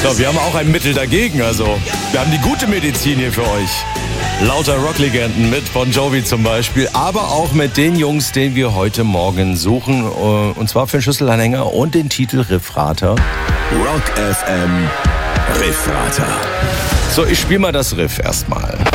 So, wir haben auch ein Mittel dagegen, also wir haben die gute Medizin hier für euch. Lauter Rocklegenden mit Bon Jovi zum Beispiel, aber auch mit den Jungs, den wir heute Morgen suchen. Und zwar für den Schlüsselanhänger und den Titel Riffrater. Rock FM Riffrater. So, ich spiele mal das Riff erstmal.